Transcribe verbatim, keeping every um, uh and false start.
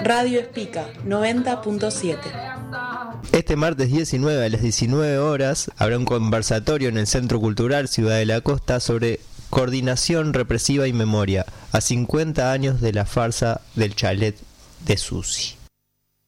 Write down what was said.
Radio Espica noventa punto siete. Este martes diecinueve a las diecinueve horas habrá un conversatorio en el Centro Cultural Ciudad de la Costa sobre coordinación represiva y memoria a cincuenta años de la farsa del chalet de Susi.